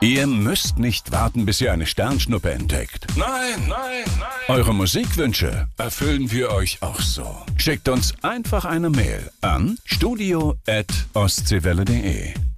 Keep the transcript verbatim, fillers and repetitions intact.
Ihr müsst nicht warten, bis ihr eine Sternschnuppe entdeckt. Nein, nein, nein. Eure Musikwünsche erfüllen wir euch auch so. Schickt uns einfach eine Mail an studio at ostseewelle punkt de.